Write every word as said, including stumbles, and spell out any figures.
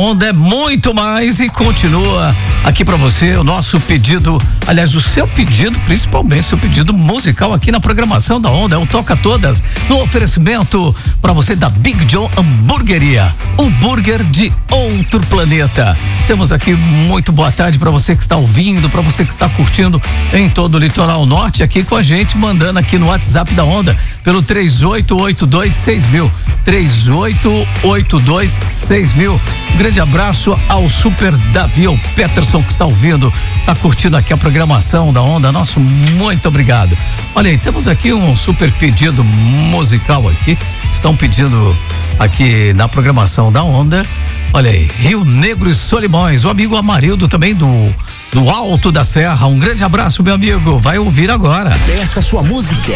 Onda é muito mais e continua aqui pra você o nosso pedido, aliás, o seu pedido, principalmente seu pedido musical aqui na programação da Onda, é o Toca Todas, no oferecimento pra você da Big John Hamburgueria, o burger de outro planeta. Temos aqui muito boa tarde pra você que está ouvindo, pra você que está curtindo em todo o litoral norte aqui com a gente, mandando aqui no WhatsApp da Onda pelo três oito oito dois seis mil, três oito oito dois seis mil. Um grande abraço ao Super Davi, ao Peterson que está ouvindo, está curtindo aqui a programação da Onda. Nosso muito obrigado. Olha aí, temos aqui um super pedido musical aqui, estão pedindo aqui na programação da Onda. Olha aí, Rio Negro e Solimões, o amigo Amarildo também do do Alto da Serra. Um grande abraço, meu amigo, vai ouvir agora. Peça sua música